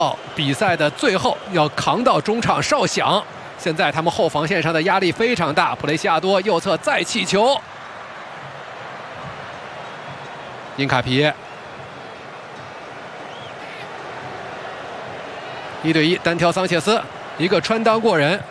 比赛的最后要扛到中场哨响。现在他们后防线上的压力非常大，普雷西亚多右侧再起球，因卡皮1对1单挑桑切斯，一个穿裆过人。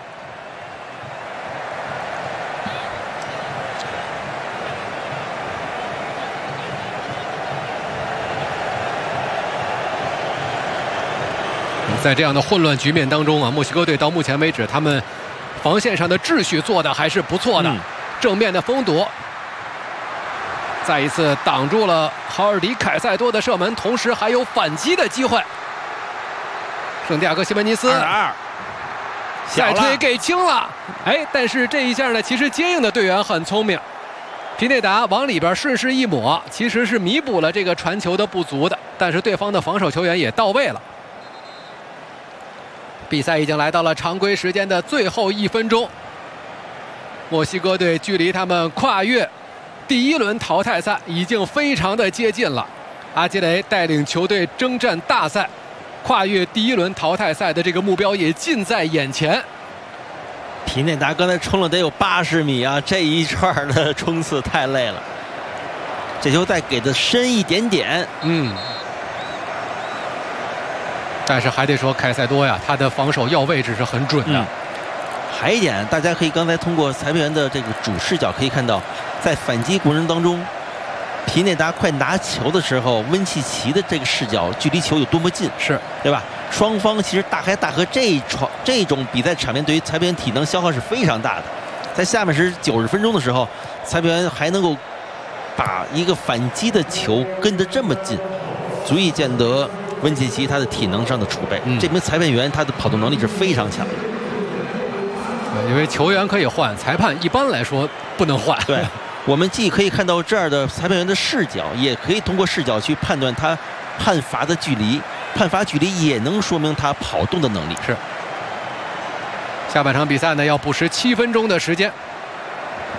在这样的混乱局面当中啊，墨西哥队到目前为止，他们防线上的秩序做的还是不错的。正面的封堵，再一次挡住了豪尔迪凯塞多的射门，同时还有反击的机会。圣地亚哥西门尼斯 2-2， 再推给清了，哎，但是这一下呢，其实接应的队员很聪明，皮内达往里边顺势一抹，其实是弥补了这个传球的不足的，但是对方的防守球员也到位了。比赛已经来到了常规时间的最后1分钟，墨西哥队距离他们跨越第1轮淘汰赛已经非常的接近了。阿基雷带领球队征战大赛，跨越第1轮淘汰赛的这个目标也近在眼前。 皮内达刚才冲了得有80米啊，这一串的冲刺太累了。这球再给的深一点点， 但是还得说凯塞多呀，他的防守要位置是很准的。 还一点，大家可以刚才通过裁判员的这个主视角可以看到，在反击过程当中，皮内达快拿球的时候，温契奇的这个视角距离球有多么近， 是对吧？双方其实大开大合这种比赛场面对于裁判员体能消耗是非常大的。在下面是90分钟的时候，裁判员还能够把一个反击的球跟得这么近，足以见得温契奇他的体能上的储备。这名裁判员他的跑动能力是非常强的。 因为球员可以换，裁判一般来说不能换。 对，我们既可以看到这儿的裁判员的视角，也可以通过视角去判断他判罚的距离，判罚距离也能说明他跑动的能力。 是。下半场比赛呢，要补时7分钟的时间。